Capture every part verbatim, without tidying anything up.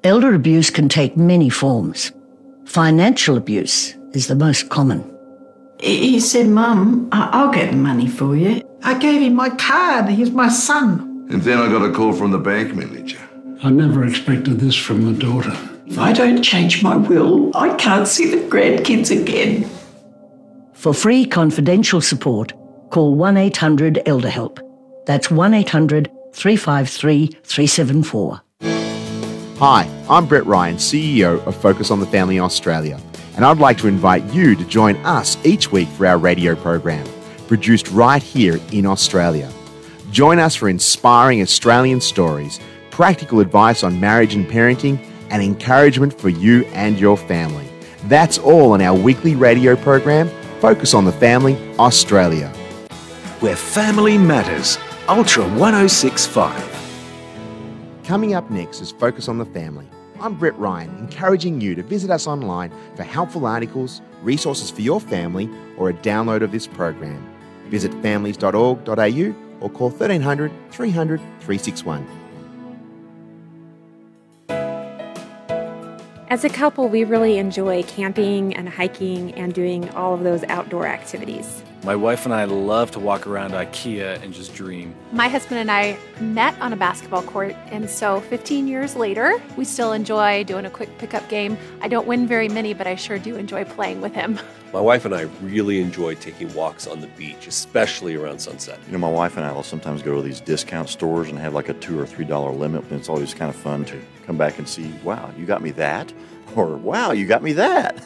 Elder abuse can take many forms. Financial abuse is the most common. He said, Mum, I'll get the money for you. I gave him my card. He's my son. And then I got a call from the bank manager. I never expected this from my daughter. If I don't change my will, I can't see the grandkids again. For free confidential support, call one eight hundred elder help. That's one eight hundred three five three three seven four. Hi, I'm Brett Ryan, C E O of Focus on the Family Australia, and I'd like to invite you to join us each week for our radio program, produced right here in Australia. Join us for inspiring Australian stories, practical advice on marriage and parenting, and encouragement for you and your family. That's all on our weekly radio program, Focus on the Family Australia. Where family matters, Ultra one oh six point five. Coming up next is Focus on the Family. I'm Brett Ryan, encouraging you to visit us online for helpful articles, resources for your family, or a download of this program. Visit families dot org dot a u or call thirteen hundred, three hundred, three six one. As a couple, we really enjoy camping and hiking and doing all of those outdoor activities. My wife and I love to walk around IKEA and just dream. My husband and I met on a basketball court, and so fifteen years later, we still enjoy doing a quick pickup game. I don't win very many, but I sure do enjoy playing with him. My wife and I really enjoy taking walks on the beach, especially around sunset. You know, my wife and I will sometimes go to these discount stores and have like a two or three dollar limit, and it's always kind of fun to come back and see, wow, you got me that, or wow, you got me that.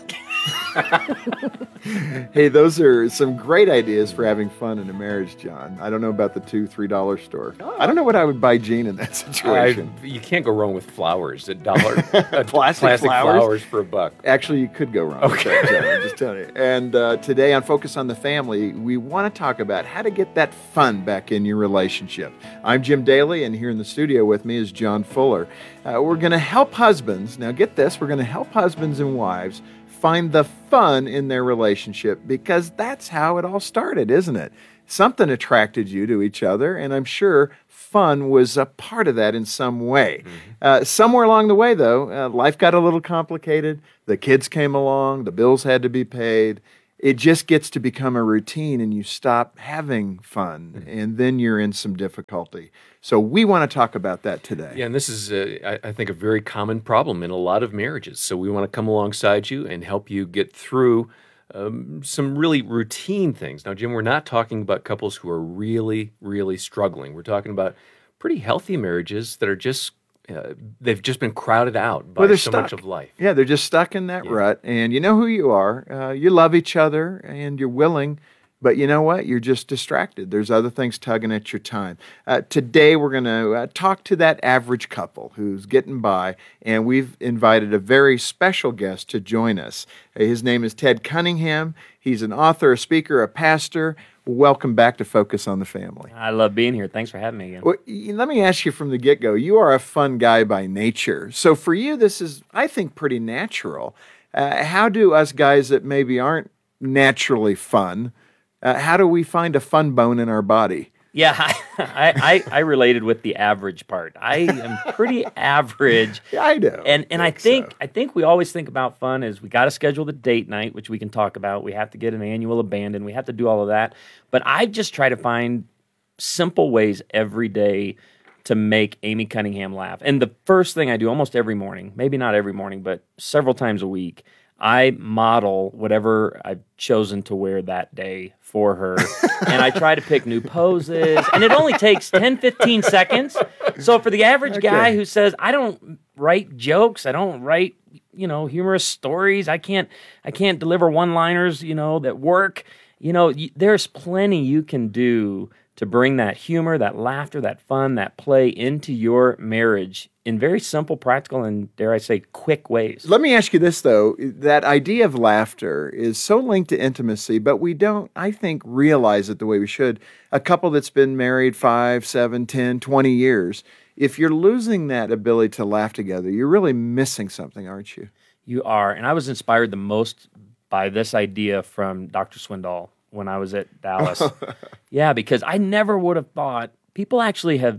Hey, those are some great ideas for having fun in a marriage, John. I don't know about the two, three dollar store. Oh. I don't know what I would buy Jean in that situation. I, you can't go wrong with flowers. A dollar, plastic, plastic flowers? flowers for a buck. Actually, you could go wrong. Okay, with that, John, I'm just telling you. And uh, today on Focus on the Family, we want to talk about how to get that fun back in your relationship. I'm Jim Daly, and here in the studio with me is John Fuller. Uh, we're going to help husbands. Now, get this: we're going to help husbands and wives find the fun in their relationship, because that's how it all started, isn't it? Something attracted you to each other, and I'm sure fun was a part of that in some way. Mm-hmm. Uh, somewhere along the way, though, uh, life got a little complicated. The kids came along. The bills had to be paid. It just gets to become a routine, and you stop having fun, mm-hmm. and then you're in some difficulty. So we want to talk about that today. Yeah, and this is, uh, I, I think, a very common problem in a lot of marriages. So we want to come alongside you and help you get through um, some really routine things. Now, Jim, we're not talking about couples who are really, really struggling. We're talking about pretty healthy marriages that are just Uh, they've just been crowded out by well, so stuck. much of life. Yeah, they're just stuck in that yeah. rut, and you know who you are. Uh, you love each other, and you're willing, but you know what? You're just distracted. There's other things tugging at your time. Uh, today, we're going to uh, talk to that average couple who's getting by, and we've invited a very special guest to join us. Uh, his name is Ted Cunningham. He's an author, a speaker, a pastor. Welcome back to Focus on the Family. I love being here. Thanks for having me again. Well, let me ask you from the get-go. You are a fun guy by nature. So for you, this is, I think, pretty natural. Uh, how do us guys that maybe aren't naturally fun, uh, how do we find a fun bone in our body? Yeah, I, I, I related with the average part. I am pretty average. Yeah, I know. And and I think I think, so. I think we always think about fun as we got to schedule the date night, which we can talk about. We have to get an annual abandon. We have to do all of that. But I just try to find simple ways every day to make Amy Cunningham laugh. And the first thing I do almost every morning, maybe not every morning, but several times a week, I model whatever I've chosen to wear that day for her, and I try to pick new poses, and it only takes ten, fifteen seconds. So for the average okay. guy who says, I don't write jokes, I don't write, you know, humorous stories, I can't, I can't deliver one-liners, you know, that work, you know, y- there's plenty you can do to bring that humor, that laughter, that fun, that play into your marriage in very simple, practical, and dare I say, quick ways. Let me ask you this, though. That idea of laughter is so linked to intimacy, but we don't, I think, realize it the way we should. A couple that's been married five, seven, ten, twenty years, if you're losing that ability to laugh together, you're really missing something, aren't you? You are. And I was inspired the most by this idea from Doctor Swindoll when I was at Dallas. Yeah, because I never would have thought, people actually have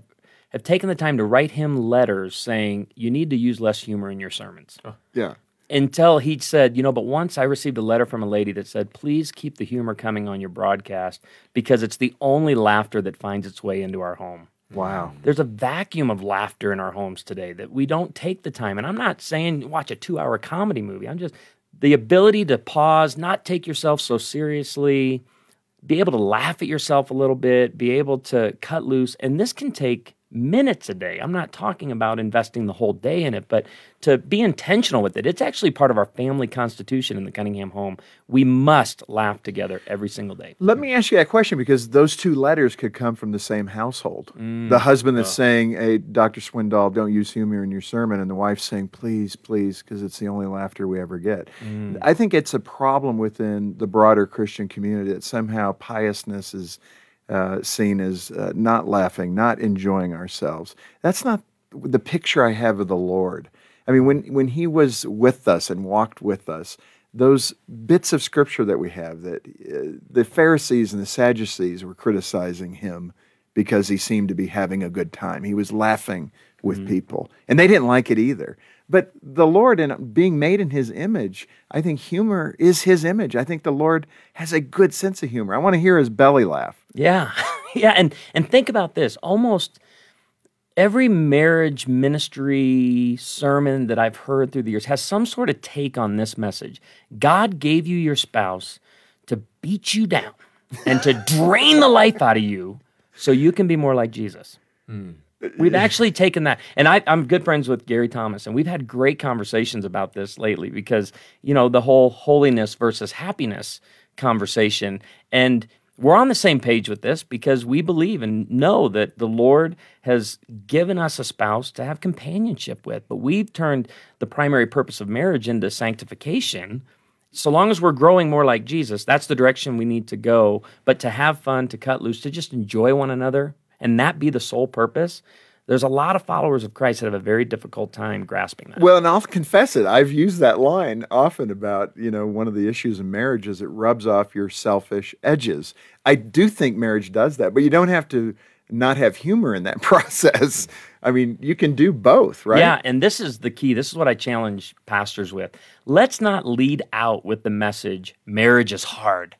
have taken the time to write him letters saying, you need to use less humor in your sermons. Oh. Yeah. Until he said, you know, but once I received a letter from a lady that said, please keep the humor coming on your broadcast because it's the only laughter that finds its way into our home. Wow. There's a vacuum of laughter in our homes today that we don't take the time. And I'm not saying watch a two-hour comedy movie. I'm just the ability to pause, not take yourself so seriously, be able to laugh at yourself a little bit, be able to cut loose. And this can take minutes a day. I'm not talking about investing the whole day in it, but to be intentional with it. It's actually part of our family constitution in the Cunningham home. We must laugh together every single day. Let me ask you that question because those two letters could come from the same household. Mm. The husband that's oh. saying, hey, Doctor Swindoll, don't use humor in your sermon, and the wife saying, please, please, because it's the only laughter we ever get. Mm. I think it's a problem within the broader Christian community that somehow piousness is Uh, seen as uh, not laughing, not enjoying ourselves. That's not the picture I have of the Lord. I mean, when, when he was with us and walked with us, those bits of scripture that we have, that uh, the Pharisees and the Sadducees were criticizing him because he seemed to be having a good time. He was laughing with mm-hmm. people, and they didn't like it either. But the Lord, in being made in his image, I think humor is his image. I think the Lord has a good sense of humor. I want to hear his belly laugh. Yeah, yeah, and and think about this. Almost every marriage ministry sermon that I've heard through the years has some sort of take on this message. God gave you your spouse to beat you down and to drain the life out of you so you can be more like Jesus. Mm. We've actually taken that, and I, I'm good friends with Gary Thomas, and we've had great conversations about this lately because, you know, the whole holiness versus happiness conversation, and we're on the same page with this because we believe and know that the Lord has given us a spouse to have companionship with, but we've turned the primary purpose of marriage into sanctification. So long as we're growing more like Jesus, that's the direction we need to go, but to have fun, to cut loose, to just enjoy one another, and that be the sole purpose, there's a lot of followers of Christ that have a very difficult time grasping that. Well, and I'll confess it. I've used that line often about, you know, one of the issues in marriage is it rubs off your selfish edges. I do think marriage does that, but you don't have to not have humor in that process. I mean, you can do both, right? Yeah, and this is the key. This is what I challenge pastors with. Let's not lead out with the message, marriage is hard.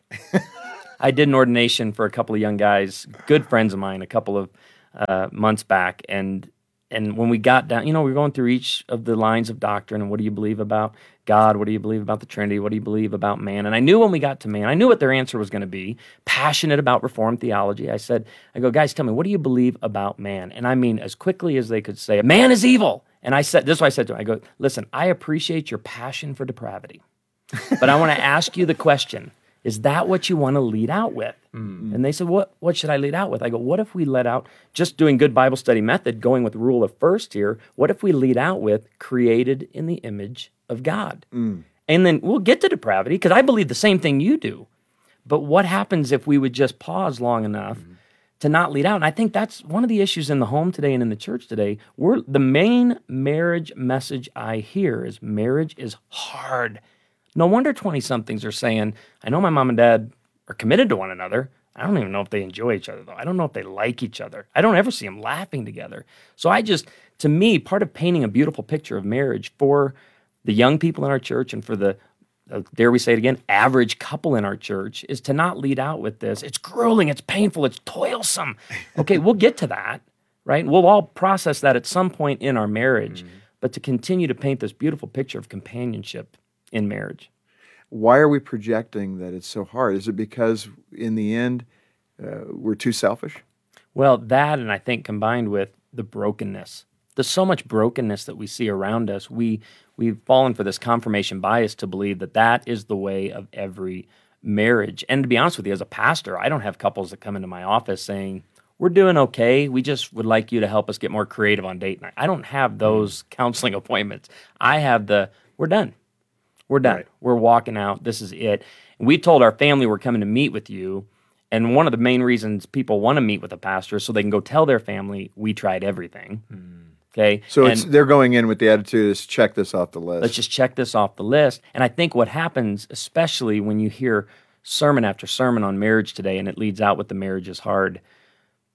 I did an ordination for a couple of young guys, good friends of mine, a couple of uh, months back, and and when we got down, you know, we were going through each of the lines of doctrine, and what do you believe about God? What do you believe about the Trinity? What do you believe about man? And I knew when we got to man, I knew what their answer was going to be, passionate about Reformed theology. I said, I go, guys, tell me, what do you believe about man? And I mean, as quickly as they could say, man is evil. And I said, this is what I said to them. I go, listen, I appreciate your passion for depravity, but I want to ask you the question, is that what you want to lead out with? Mm-hmm. And they said, what What should I lead out with? I go, what if we let out, just doing good Bible study method, going with rule of first here, what if we lead out with created in the image of God? Mm. And then we'll get to depravity, because I believe the same thing you do. But what happens if we would just pause long enough mm-hmm. to not lead out? And I think that's one of the issues in the home today and in the church today. We're, the main marriage message I hear is marriage is hard. No wonder twenty-somethings are saying, I know my mom and dad are committed to one another. I don't even know if they enjoy each other, though. I don't know if they like each other. I don't ever see them laughing together. So I just, to me, part of painting a beautiful picture of marriage for the young people in our church and for the, uh, dare we say it again, average couple in our church is to not lead out with this. It's grueling, it's painful, it's toilsome. Okay, we'll get to that, right? We'll all process that at some point in our marriage, mm-hmm. but to continue to paint this beautiful picture of companionship in marriage. Why are we projecting that it's so hard? Is it because in the end uh, we're too selfish? Well, that, and I think combined with the brokenness. There's so much brokenness that we see around us. We, we've fallen for this confirmation bias to believe that that is the way of every marriage. And to be honest with you, as a pastor, I don't have couples that come into my office saying, we're doing okay, we just would like you to help us get more creative on date night. I don't have those mm. counseling appointments. I have the, we're done. We're done. Right. We're walking out. This is it. And we told our family we're coming to meet with you. And one of the main reasons people want to meet with a pastor is so they can go tell their family, we tried everything. Mm. Okay? So it's, they're going in with the attitude, is check this off the list. Let's just check this off the list. And I think what happens, especially when you hear sermon after sermon on marriage today, and it leads out with the marriage is hard,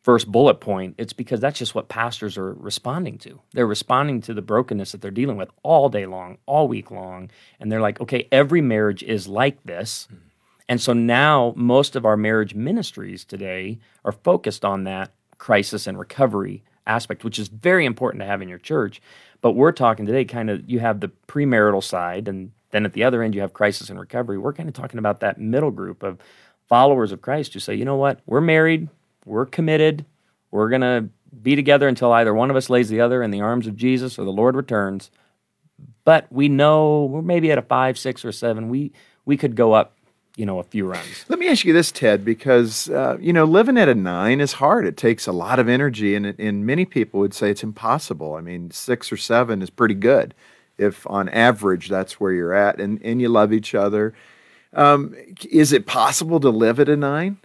first bullet point, it's because that's just what pastors are responding to. They're responding to the brokenness that they're dealing with all day long, all week long, and they're like, okay, every marriage is like this. Mm-hmm. And so now most of our marriage ministries today are focused on that crisis and recovery aspect, which is very important to have in your church. But we're talking today kind of, you have the premarital side, and then at the other end you have crisis and recovery. We're kind of talking about that middle group of followers of Christ who say, you know what, we're married, we're committed, we're going to be together until either one of us lays the other in the arms of Jesus or the Lord returns. But we know we're maybe at a five, six, or seven. We we could go up, you know, a few runs. Let me ask you this, Ted, because, uh, you know, living at a nine is hard. It takes a lot of energy, and, and many people would say it's impossible. I mean, six or seven is pretty good if on average that's where you're at, and, and you love each other. Um, is it possible to live at a nine?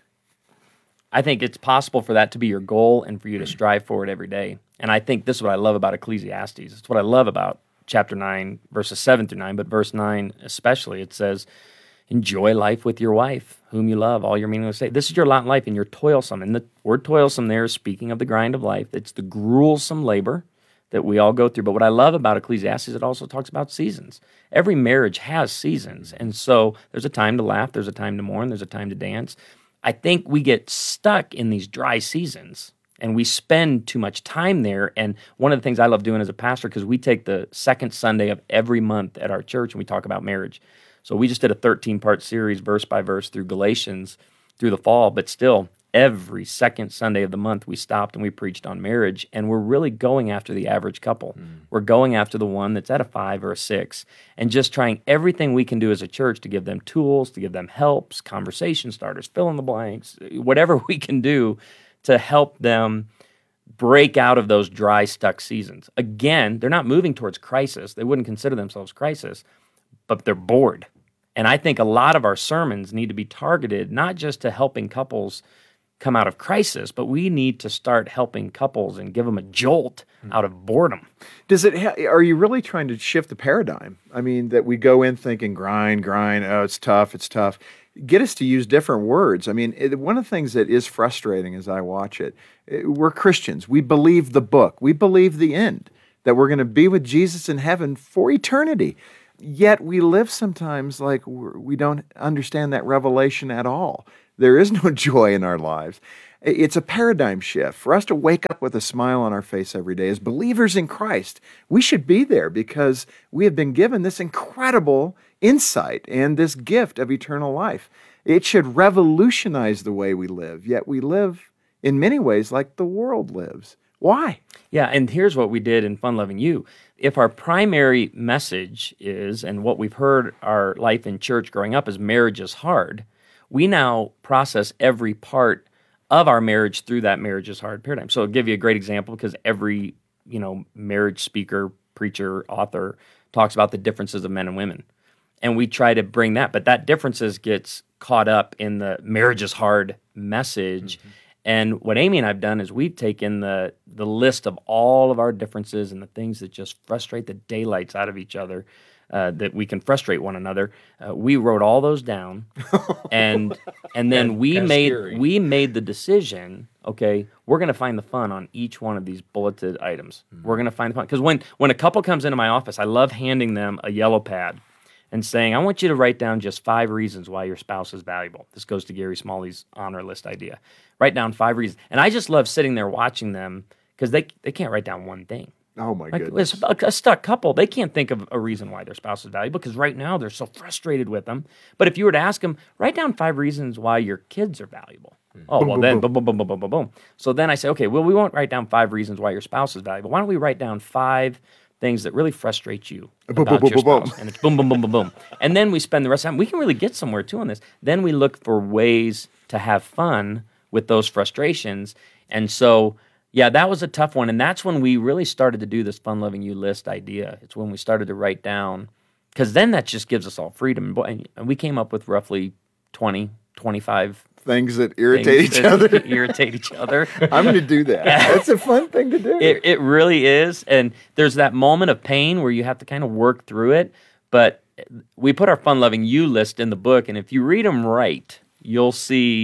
I think it's possible for that to be your goal and for you to strive for it every day. And I think this is what I love about Ecclesiastes. It's what I love about chapter nine, verses seven through nine, but verse nine especially. It says, enjoy life with your wife, whom you love, all your meaningless days. This is your lot in life, and you're toilsome. And the word toilsome there is speaking of the grind of life. It's the gruesome labor that we all go through. But what I love about Ecclesiastes, it also talks about seasons. Every marriage has seasons. And so there's a time to laugh, there's a time to mourn, there's a time to dance. I think we get stuck in these dry seasons, and we spend too much time there. And one of the things I love doing as a pastor, because we take the second Sunday of every month at our church and we talk about marriage. So we just did a thirteen-part series, verse by verse, through Galatians through the fall, but still, every second Sunday of the month, we stopped and we preached on marriage, and we're really going after the average couple. Mm. We're going after the one that's at a five or a six, and just trying everything we can do as a church to give them tools, to give them helps, conversation starters, fill in the blanks, whatever we can do to help them break out of those dry, stuck seasons. Again, they're not moving towards crisis. They wouldn't consider themselves crisis, but they're bored. And I think a lot of our sermons need to be targeted not just to helping couples come out of crisis, but we need to start helping couples and give them a jolt out of boredom. Does it? Ha- are you really trying to shift the paradigm? I mean, that we go in thinking grind, grind, oh, it's tough, it's tough. Get us to use different words. I mean, it, one of the things that is frustrating as I watch it, it, we're Christians. We believe the book. We believe the end, that we're going to be with Jesus in heaven for eternity. Yet we live sometimes like we're, we don't understand that revelation at all. There is no joy in our lives. It's a paradigm shift. For us to wake up with a smile on our face every day as believers in Christ, we should be there because we have been given this incredible insight and this gift of eternal life. It should revolutionize the way we live, yet we live in many ways like the world lives. Why? Yeah, and here's what we did in Fun Loving You. If our primary message is, and what we've heard our life in church growing up is marriage is hard, we now process every part of our marriage through that marriage is hard paradigm. So I'll give you a great example because every, you know, marriage speaker, preacher, author talks about the differences of men and women. And we try to bring that, but that differences gets caught up in the marriage is hard message. Mm-hmm. And what Amy and I have done is we've taken the the list of all of our differences and the things that just frustrate the daylights out of each other, uh, that we can frustrate one another. Uh, we wrote all those down, and and then we made scary. we made the decision. Okay, we're going to find the fun on each one of these bulleted items. Mm-hmm. We're going to find the fun because when when a couple comes into my office, I love handing them a yellow pad and saying, I want you to write down just five reasons why your spouse is valuable. This goes to Gary Smalley's honor list idea. Write down five reasons. And I just love sitting there watching them because they they can't write down one thing. Oh, my like, goodness. A, a stuck couple, they can't think of a reason why their spouse is valuable because right now they're so frustrated with them. But if you were to ask them, write down five reasons why your kids are valuable. Mm-hmm. Oh, boom, well, boom, then, boom. boom, boom, boom, boom, boom, boom. So then I say, okay, well, we won't write down five reasons why your spouse is valuable. Why don't we write down five things that really frustrate you boom, about boom, your boom, spouse. boom. And it's boom, boom, boom, boom, boom. And then we spend the rest of the time, we can really get somewhere too on this. Then we look for ways to have fun with those frustrations. And so, yeah, that was a tough one. And that's when we really started to do this Fun Loving You list idea. It's when we started to write down, because then that just gives us all freedom. And we came up with roughly twenty, twenty-five things that irritate things each that other. irritate each other. I'm going to do that. That's a fun thing to do. It, it really is. And there's that moment of pain where you have to kind of work through it. But we put our Fun Loving You list in the book. And if you read them right, you'll see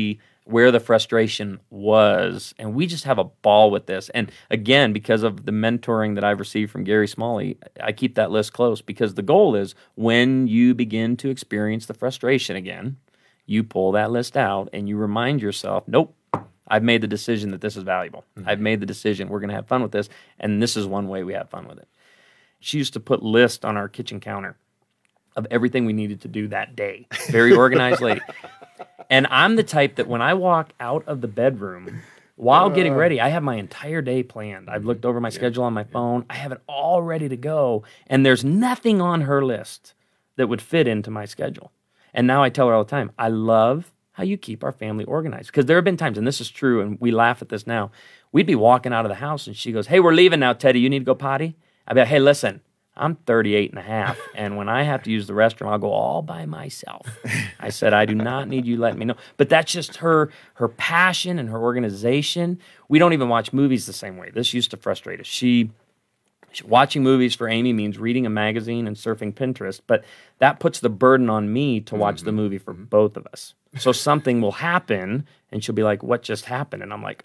where the frustration was, and we just have a ball with this. And again, because of the mentoring that I've received from Gary Smalley, I keep that list close, because the goal is when you begin to experience the frustration again, you pull that list out and you remind yourself, nope, I've made the decision that this is valuable. Mm-hmm. I've made the decision we're going to have fun with this, and this is one way we have fun with it. She used to put lists on our kitchen counter of everything we needed to do that day. Very organized lady. And I'm the type that when I walk out of the bedroom, while getting ready, I have my entire day planned. I've looked over my schedule on my phone. I have it all ready to go. And there's nothing on her list that would fit into my schedule. And now I tell her all the time, I love how you keep our family organized. Because there have been times, and this is true, and we laugh at this now, we'd be walking out of the house, and she goes, hey, we're leaving now, Teddy. You need to go potty? I'd be like, hey, listen, I'm thirty-eight and a half, and when I have to use the restroom, I'll go all by myself. I said, I do not need you letting me know. But that's just her her passion and her organization. We don't even watch movies the same way. This used to frustrate us. She, she watching movies for Amy means reading a magazine and surfing Pinterest, but that puts the burden on me to watch mm-hmm. the movie for both of us. So something will happen, and she'll be like, what just happened? And I'm like,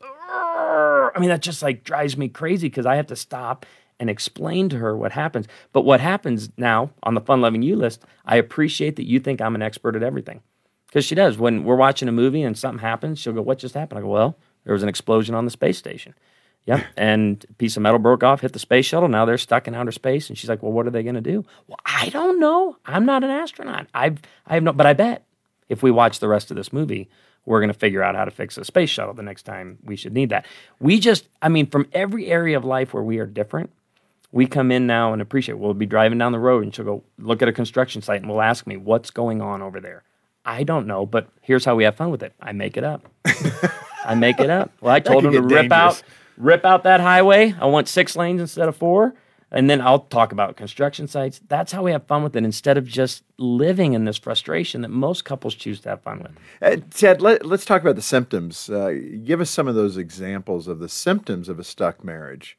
I mean, that just like drives me crazy because I have to stop and explain to her what happens. But what happens now on the Fun Loving You list, I appreciate that you think I'm an expert at everything. Because she does. When we're watching a movie and something happens, she'll go, what just happened? I go, well, there was an explosion on the space station. Yep. And a piece of metal broke off, hit the space shuttle. Now they're stuck in outer space. And she's like, well, what are they going to do? Well, I don't know. I'm not an astronaut. I've, I have no, but I bet if we watch the rest of this movie, we're going to figure out how to fix a space shuttle the next time we should need that. We just, I mean, from every area of life where we are different, we come in now and appreciate. We'll be driving down the road, and she'll go look at a construction site and will ask me, what's going on over there? I don't know, but here's how we have fun with it. I make it up. I make it up. Well, I told him to rip out, rip out that highway. I want six lanes instead of four. And then I'll talk about construction sites. That's how we have fun with it instead of just living in this frustration that most couples choose to have fun with. Uh, Ted, let, let's talk about the symptoms. Uh, give us some of those examples of the symptoms of a stuck marriage.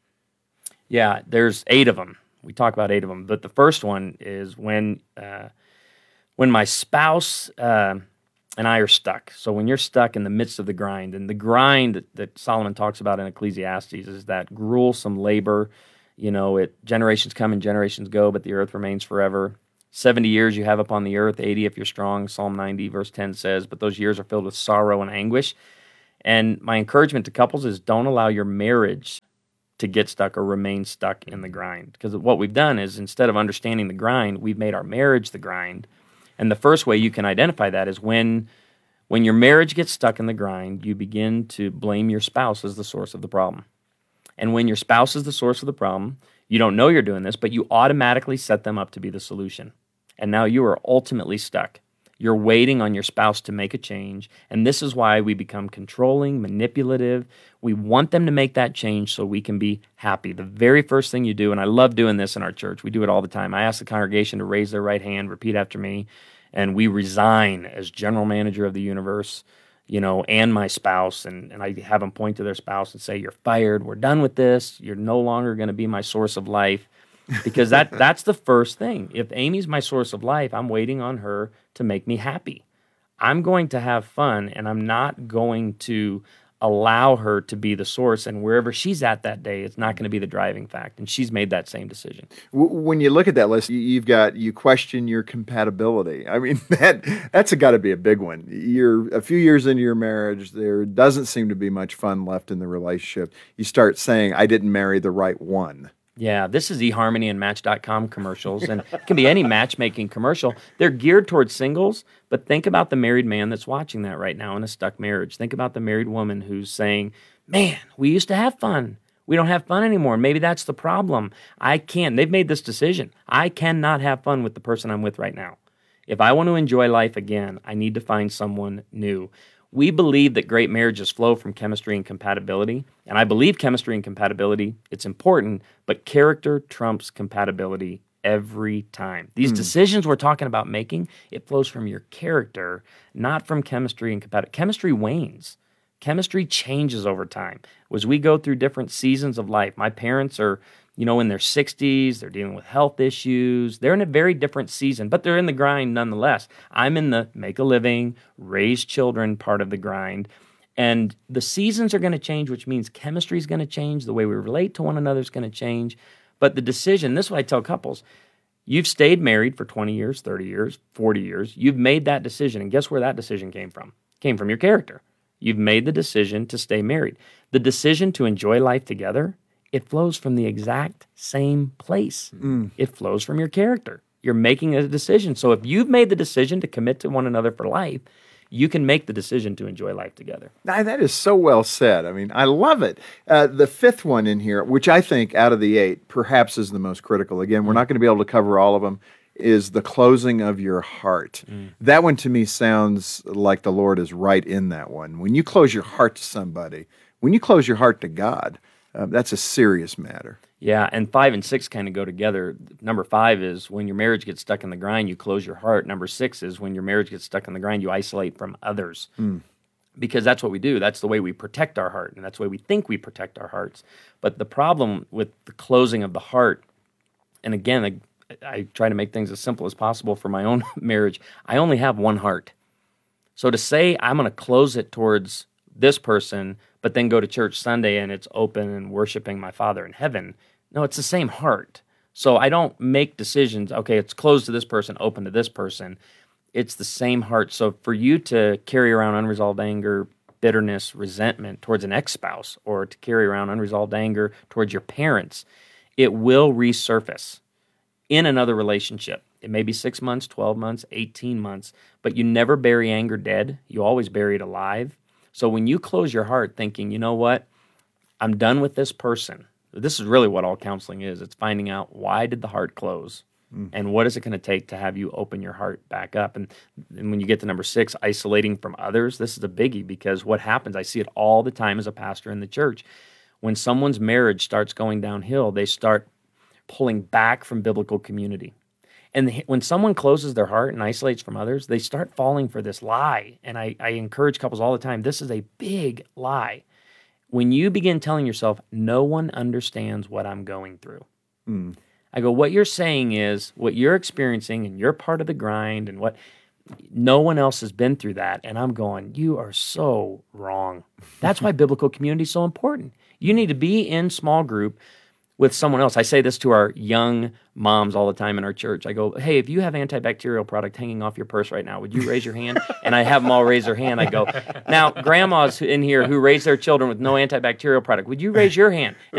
Yeah, there's eight of them. We talk about eight of them. But the first one is when uh, when my spouse uh, and I are stuck. So when you're stuck in the midst of the grind, and the grind that, that Solomon talks about in Ecclesiastes is that gruesome labor. You know, it generations come and generations go, but the earth remains forever. seventy years you have upon the earth, eighty if you're strong. Psalm ninety, verse ten says, but those years are filled with sorrow and anguish. And my encouragement to couples is don't allow your marriage to get stuck or remain stuck in the grind. Because what we've done is instead of understanding the grind, we've made our marriage the grind. And the first way you can identify that is when when your marriage gets stuck in the grind, you begin to blame your spouse as the source of the problem. And when your spouse is the source of the problem, you don't know you're doing this, but you automatically set them up to be the solution. And now you are ultimately stuck. You're waiting on your spouse to make a change, and this is why we become controlling, manipulative. We want them to make that change so we can be happy. The very first thing you do, and I love doing this in our church, we do it all the time. I ask the congregation to raise their right hand, repeat after me, and we resign as general manager of the universe, you know, and my spouse, and, and I have them point to their spouse and say, you're fired, we're done with this, you're no longer going to be my source of life. Because that that's the first thing. If Amy's my source of life, I'm waiting on her to make me happy. I'm going to have fun, and I'm not going to allow her to be the source. And wherever she's at that day, it's not going to be the driving fact. And she's made that same decision. When you look at that list, you've got, you question your compatibility. I mean, that that's got to be a big one. You're a few years into your marriage. There doesn't seem to be much fun left in the relationship. You start saying, I didn't marry the right one. Yeah, this is eHarmony and Match dot com commercials, and it can be any matchmaking commercial. They're geared towards singles, but think about the married man that's watching that right now in a stuck marriage. Think about the married woman who's saying, man, we used to have fun. We don't have fun anymore. Maybe that's the problem. I can't. They've made this decision. I cannot have fun with the person I'm with right now. If I want to enjoy life again, I need to find someone new. We believe that great marriages flow from chemistry and compatibility, and I believe chemistry and compatibility, it's important, but character trumps compatibility every time. These mm. decisions we're talking about making, it flows from your character, not from chemistry and compatibility. Chemistry wanes. Chemistry changes over time. As we go through different seasons of life, my parents are, you know, in their sixties, they're dealing with health issues. They're in a very different season, but they're in the grind nonetheless. I'm in the make a living, raise children part of the grind. And the seasons are going to change, which means chemistry is going to change. The way we relate to one another is going to change. But the decision, this is what I tell couples, you've stayed married for twenty years, thirty years, forty years. You've made that decision. And guess where that decision came from? It came from your character. You've made the decision to stay married. The decision to enjoy life together, it flows from the exact same place. Mm. It flows from your character. You're making a decision. So if you've made the decision to commit to one another for life, you can make the decision to enjoy life together. Now, that is so well said. I mean, I love it. Uh, the fifth one in here, which I think out of the eight perhaps is the most critical. Again, we're not going to be able to cover all of them, is the closing of your heart. Mm. That one to me sounds like the Lord is right in that one. When you close your heart to somebody, when you close your heart to God, uh, that's a serious matter. Yeah, and five and six kind of go together. Number five is when your marriage gets stuck in the grind, you close your heart. Number six is when your marriage gets stuck in the grind, you isolate from others. Mm. Because that's what we do. That's the way we protect our heart, and that's the way we think we protect our hearts. But the problem with the closing of the heart, and again, I, I try to make things as simple as possible for my own marriage. I only have one heart. So to say I'm going to close it towards this person, but then go to church Sunday and it's open and worshiping my Father in heaven, no, it's the same heart. So I don't make decisions, okay, it's closed to this person, open to this person. It's the same heart. So for you to carry around unresolved anger, bitterness, resentment towards an ex-spouse, or to carry around unresolved anger towards your parents, it will resurface in another relationship. It may be six months, twelve months, eighteen months, but you never bury anger dead. You always bury it alive. So when you close your heart thinking, you know what, I'm done with this person. This is really what all counseling is. It's finding out, why did the heart close? Mm. And what is it going to take to have you open your heart back up? And, and when you get to number six, isolating from others, this is a biggie, because what happens, I see it all the time as a pastor in the church. When someone's marriage starts going downhill, they start pulling back from biblical community. And the, when someone closes their heart and isolates from others, they start falling for this lie. And I, I encourage couples all the time, this is a big lie. When you begin telling yourself, no one understands what I'm going through. Mm. I go, what you're saying is what you're experiencing and you're part of the grind and what no one else has been through that. And I'm going, you are so wrong. That's why biblical community is so important. You need to be in small group with someone else. I say this to our young moms all the time in our church. I go, hey, if you have antibacterial product hanging off your purse right now, would you raise your hand? And I have them all raise their hand. I go, now, grandmas in here who raise their children with no antibacterial product, would you raise your hand?